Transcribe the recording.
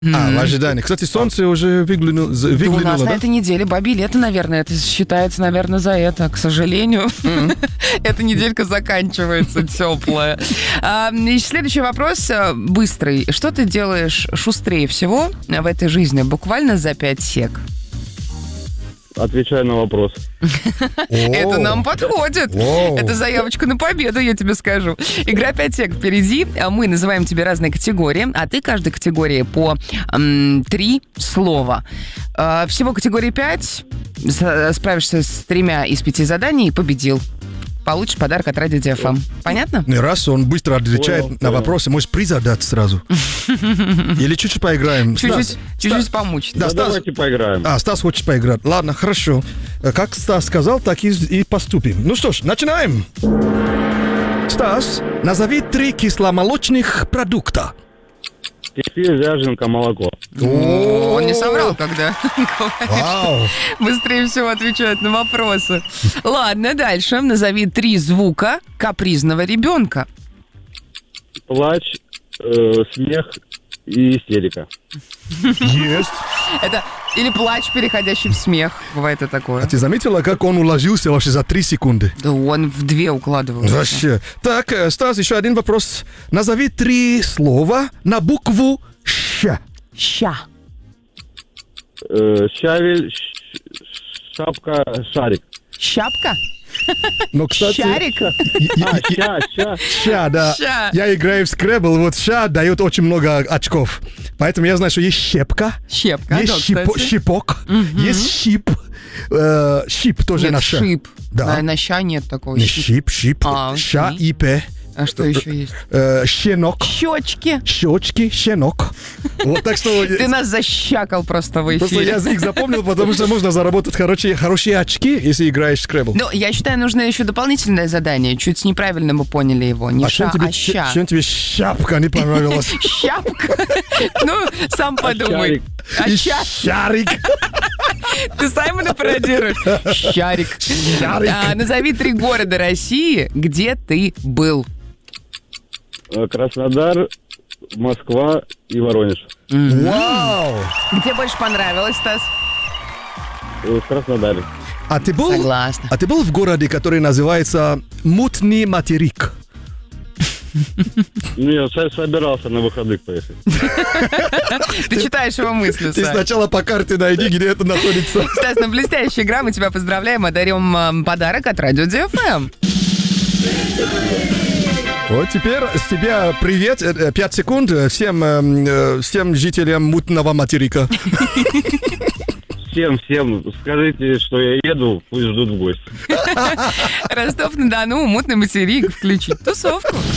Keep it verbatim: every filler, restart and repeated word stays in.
А, в ожидании. Кстати, солнце уже выглянуло. Да у выглянуло, нас да? на этой неделе бабье лето, наверное. Это считается, наверное, за это. К сожалению, эта неделька заканчивается теплая. А, и следующий вопрос э, быстрый. Что ты делаешь шустрее всего в этой жизни? Буквально за пять сек. Отвечаю на вопрос. Это нам подходит. Воу. Это заявочка на победу, я тебе скажу. Игра пять сек впереди. Мы называем тебе разные категории, а ты каждой категории по м, три слова. А, всего категории пять. С- Справишься с тремя из пяти заданий и победил. Получишь подарок от Радио Ди Эф Эм. Понятно? И раз он быстро отвечает Понял, на понял. вопросы, можешь приз отдать сразу. Или чуть-чуть поиграем. Чуть-чуть, Стас, чуть-чуть Стас, помучить. Да, Да, Стас. давайте поиграем. А, Стас хочет поиграть. Ладно, хорошо. Как Стас сказал, так и, и поступим. Ну что ж, начинаем. Стас, назови три кисломолочных продукта. Кефир, ряженка, молоко. О, он не соврал, когда Вау. быстрее всего отвечает на вопросы. Ладно, дальше. Назови три звука капризного ребенка. Плач, э, смех и истерика. Есть. Это или плач, переходящий в смех. Бывает и такое. А ты заметила, как он уложился вообще за три секунды? Да он в две укладывался. Вообще. Так, э, Стас, еще один вопрос. Назови три слова на букву Щ. Ща. Э, щавель, ш- шапка, шарик. Щапка? Но, кстати... Шарик? А, ща, ща. Ща, да. Ща. Я играю в скребл, вот ща дает очень много очков. Поэтому я знаю, что есть щепка, Щепка, есть да, щипо- кстати. щипок, есть щип. Э, щип тоже Нет, на ща. шип. Да. На, на ща нет такого. Не щип. щип, щип. А, Ща окей. и п. А что еще есть? Э, щенок, Щечки. щечки, щенок. Вот так что... Ты нас защакал просто в Просто эфире. язык запомнил, потому что можно заработать хорошие, хорошие очки, если играешь в скребл. Ну, я считаю, нужно еще дополнительное задание. Чуть неправильно мы поняли его. Не А ша, чем тебе, а ща. чем тебе щапка не понравилась? Щапка? Ну, сам подумай. шарик? А И ща? шарик. Ты Саймона пародируешь? Щарик. Щарик. А, назови три города России, где ты был. Э, Краснодар, Москва и Воронеж. Вау! Где больше понравилось, Стас? Э, В Краснодаре. А ты был? Согласна. А ты был в городе, который называется Мутный материк? Ну, я со- собирался на выходных поехать. Ты читаешь его мысли, Ты Сань. сначала по карте найди, где это находится. Стас, ну блестящая игра, мы тебя поздравляем, одарим э, подарок от Радио Ди Эф Эм. Вот теперь с тебя привет, э, пять секунд э, всем, э, э, всем жителям Мутного материка. Всем, всем скажите, что я еду, пусть ждут в гости. Ростов-на-Дону, мутный материк, включить тусовку.